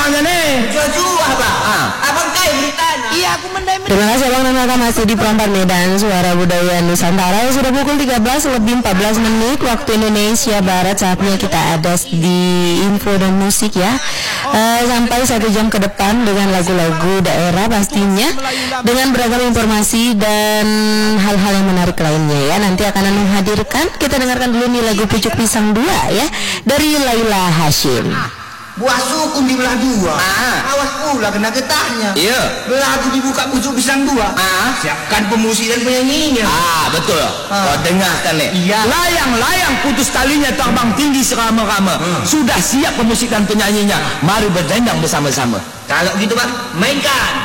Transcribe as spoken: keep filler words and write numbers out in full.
beritanya nih. Jual-jual bang. Ah. Abang kaya beritanya. Iya, aku mendai. Terima kasih Abang Nana, masih di Perempat Medan Suara Budaya Nusantara. Sudah pukul tiga belas lebih empat belas menit waktu Indonesia Barat. Saatnya kita ada di info dan musik ya. Uh, sampai satu jam ke depan dengan lagu-lagu daerah pastinya, dengan beragam informasi dan hal-hal yang menarik lainnya ya. Nanti akan menghadirkan, kita dengarkan dulu nih lagu Pucuk Pisang dua ya, dari Laila Hasyim. Buah sukun di belah dua. Ah. Awas pula kena getahnya. Iya. Lagu dibuka pucuk pisang dua. Ah. Siapkan pemusik dan penyanyinya. Ah, betul. Ah. Kau dengarkan nih. Iya. Layang-layang putus talinya terbang tinggi serama-rama. Hmm. Sudah siap pemusik dan penyanyinya. Mari berdendang bersama-sama. Kalau gitu bang, mainkan.